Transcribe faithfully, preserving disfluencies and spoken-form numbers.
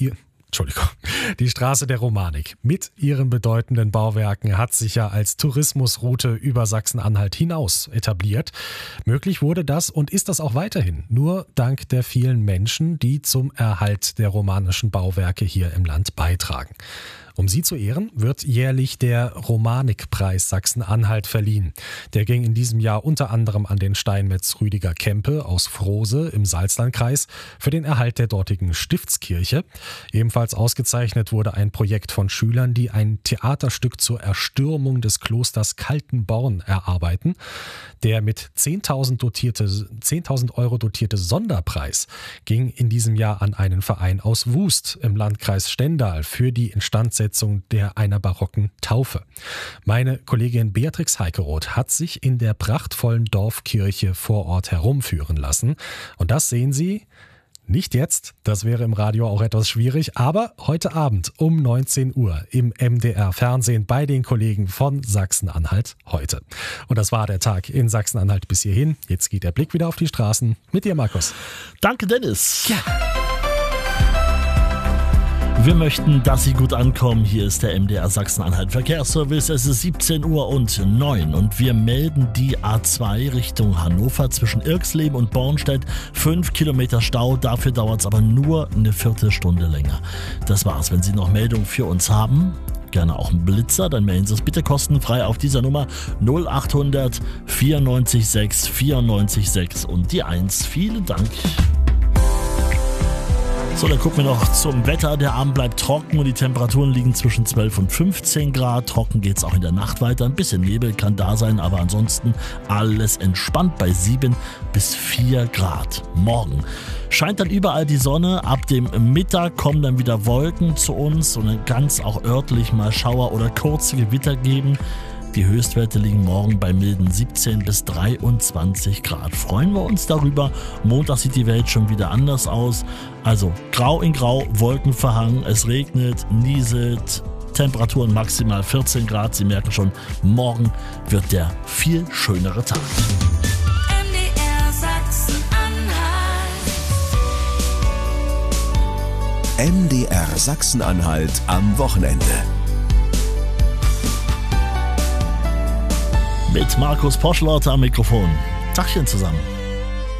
ihr Entschuldigung. Die Straße der Romanik mit ihren bedeutenden Bauwerken hat sich ja als Tourismusroute über Sachsen-Anhalt hinaus etabliert. Möglich wurde das und ist das auch weiterhin, nur dank der vielen Menschen, die zum Erhalt der romanischen Bauwerke hier im Land beitragen. Um sie zu ehren, wird jährlich der Romanikpreis Sachsen-Anhalt verliehen. Der ging in diesem Jahr unter anderem an den Steinmetz Rüdiger Kempe aus Frose im Salzlandkreis für den Erhalt der dortigen Stiftskirche. Ebenfalls ausgezeichnet wurde ein Projekt von Schülern, die ein Theaterstück zur Erstürmung des Klosters Kaltenborn erarbeiten. Der mit zehntausend dotierte, zehntausend Euro dotierte Sonderpreis ging in diesem Jahr an einen Verein aus Wust im Landkreis Stendal für die Instandsetzung der einer barocken Taufe. Meine Kollegin Beatrix Heikeroth hat sich in der prachtvollen Dorfkirche vor Ort herumführen lassen. Und das sehen Sie nicht jetzt, das wäre im Radio auch etwas schwierig, aber heute Abend um neunzehn Uhr im M D R-Fernsehen bei den Kollegen von Sachsen-Anhalt heute. Und das war der Tag in Sachsen-Anhalt bis hierhin. Jetzt geht der Blick wieder auf die Straßen. Mit dir, Markus. Danke, Dennis. Ja. Wir möchten, dass Sie gut ankommen. Hier ist der M D R Sachsen-Anhalt Verkehrsservice. Es ist siebzehn Uhr und neun und wir melden die A zwei Richtung Hannover zwischen Irxleben und Bornstedt. Fünf Kilometer Stau, dafür dauert es aber nur eine Viertelstunde länger. Das war's. Wenn Sie noch Meldungen für uns haben, gerne auch einen Blitzer, dann melden Sie es bitte kostenfrei auf dieser Nummer null achthundert vierundneunzig sechs vierundneunzig sechs und die eins. Vielen Dank. So, dann gucken wir noch zum Wetter. Der Abend bleibt trocken und die Temperaturen liegen zwischen zwölf und fünfzehn Grad. Trocken geht es auch in der Nacht weiter. Ein bisschen Nebel kann da sein, aber ansonsten alles entspannt bei sieben bis vier Grad. Morgen scheint dann überall die Sonne. Ab dem Mittag kommen dann wieder Wolken zu uns und dann kann es auch örtlich mal Schauer oder kurze Gewitter geben. Die Höchstwerte liegen morgen bei milden siebzehn bis dreiundzwanzig Grad. Freuen wir uns darüber. Montag sieht die Welt schon wieder anders aus. Also grau in grau, wolkenverhangen, es regnet, nieselt, Temperaturen maximal vierzehn Grad. Sie merken schon, morgen wird der viel schönere Tag. M D R Sachsen-Anhalt. M D R Sachsen-Anhalt am Wochenende. Mit Markus Poschlort am Mikrofon. Tagchen zusammen.